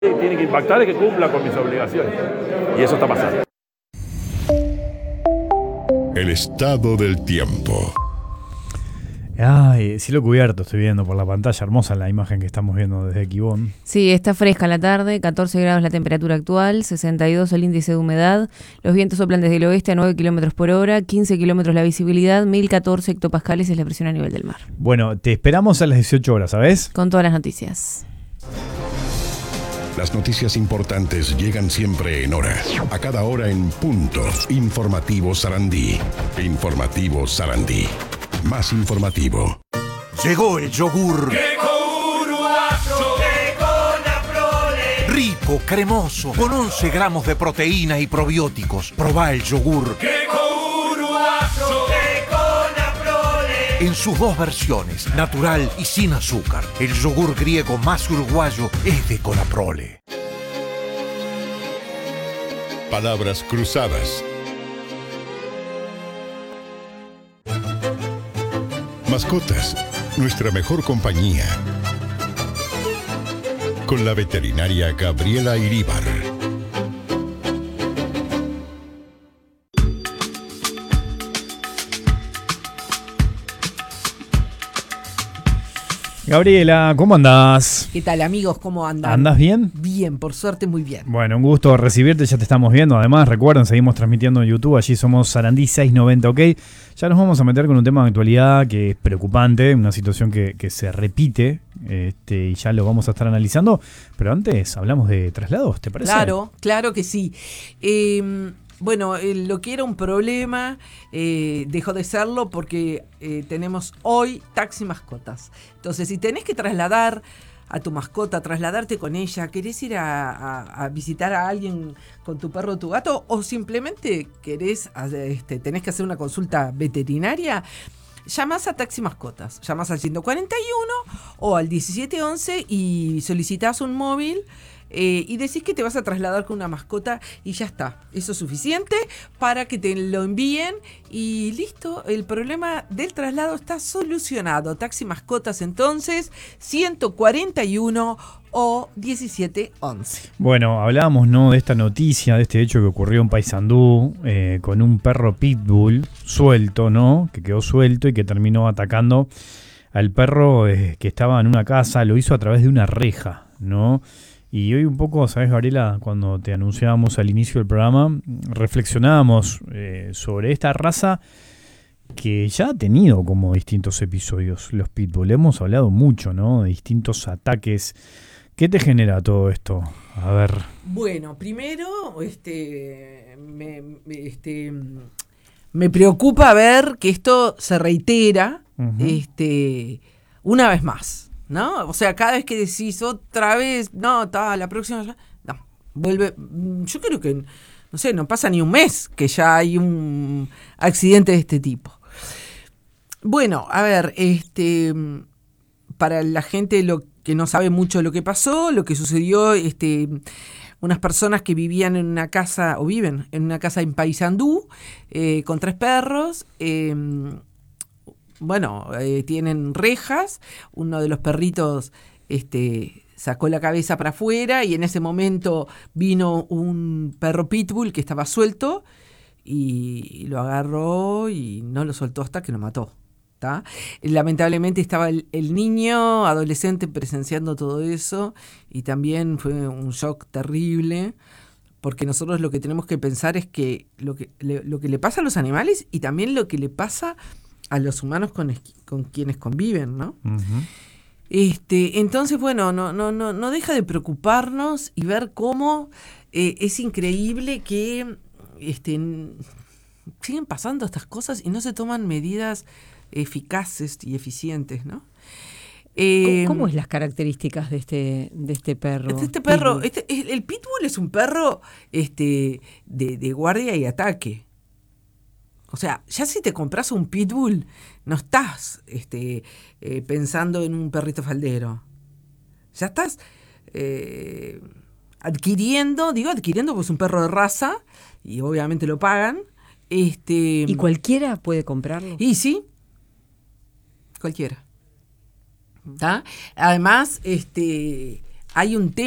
Tiene que impactar y que cumpla con mis obligaciones. Y eso está pasando. El estado del tiempo. Ay, cielo cubierto, estoy viendo por la pantalla, hermosa la imagen que estamos viendo desde Quibón. Sí, está fresca la tarde, 14 grados la temperatura actual, 62 el índice de humedad, los vientos soplan desde el oeste a 9 kilómetros por hora, 15 kilómetros la visibilidad, 1014 hectopascales es la presión a nivel del mar. Bueno, te esperamos a las 18 horas, ¿sabes? Con todas las noticias. Las noticias importantes llegan siempre en hora. A cada hora en punto. Informativo Sarandí. Informativo Sarandí. Más informativo. Llegó el yogur. Rico, cremoso, con 11 gramos de proteína y probióticos. Probá el yogur. En sus dos versiones, natural y sin azúcar. El yogur griego más uruguayo es de Conaprole. Palabras cruzadas. Mascotas, nuestra mejor compañía. Con la veterinaria Gabriela Iríbar. Gabriela, ¿cómo andás? ¿Qué tal, amigos? ¿Cómo andan? ¿Andás bien? Bien, por suerte, muy bien. Bueno, un gusto recibirte, ya te estamos viendo. Además, recuerden, seguimos transmitiendo en YouTube, allí somos Sarandí 690, ¿ok? Ya nos vamos a meter con un tema de actualidad que es preocupante, una situación que se repite, y ya lo vamos a estar analizando. Pero antes hablamos de traslados, ¿te parece? Claro que sí. Bueno, lo que era un problema dejó de serlo porque tenemos hoy taxi mascotas. Entonces, si tenés que trasladar a tu mascota, trasladarte con ella, querés ir a visitar a alguien con tu perro o tu gato, o simplemente tenés que hacer una consulta veterinaria, llamás a Taxi Mascotas. Llamás al 141 o al 1711 y solicitás un móvil. Y decís que te vas a trasladar con una mascota y ya está. Eso es suficiente para que te lo envíen y listo. El problema del traslado está solucionado. Taxi Mascotas entonces 141 o 1711. Bueno, hablábamos, ¿no?, de esta noticia, de este hecho que ocurrió en Paysandú con un perro pitbull suelto, ¿no? Que quedó suelto y que terminó atacando al perro que estaba en una casa. Lo hizo a través de una reja, ¿no? Y hoy un poco, ¿sabes, Gabriela? Cuando te anunciábamos al inicio del programa, reflexionábamos sobre esta raza que ya ha tenido como distintos episodios, los pitbull. Hemos hablado mucho, ¿no?, de distintos ataques. ¿Qué te genera todo esto? A ver. Bueno, primero, me preocupa ver que esto se reitera una vez más. ¿No? O sea, cada vez que decís otra vez, no, la próxima, no, vuelve. Yo creo que, no sé, no pasa ni un mes que ya hay un accidente de este tipo. Bueno, a ver, para la gente lo que no sabe mucho de lo que pasó, lo que sucedió, unas personas que vivían en una casa, o viven en una casa en Paysandú, con 3 perros, tienen rejas. Uno de los perritos sacó la cabeza para afuera y en ese momento vino un perro pitbull que estaba suelto y lo agarró y no lo soltó hasta que lo mató. ¿Tá? Lamentablemente estaba el niño adolescente presenciando todo eso y también fue un shock terrible, porque nosotros lo que tenemos que pensar es que lo que le pasa a los animales y también lo que le pasa a los humanos con quienes conviven, ¿no? Uh-huh. Entonces, bueno, no deja de preocuparnos y ver cómo es increíble que siguen pasando estas cosas y no se toman medidas eficaces y eficientes, ¿no? ¿Cómo es las características de este perro? El pitbull es un perro de guardia y ataque. O sea, ya si te compras un pitbull, no estás pensando en un perrito faldero. Ya estás adquiriendo porque es un perro de raza y obviamente lo pagan. ¿Y cualquiera puede comprarlo? Y sí, cualquiera. ¿Tá? Además, hay un tema.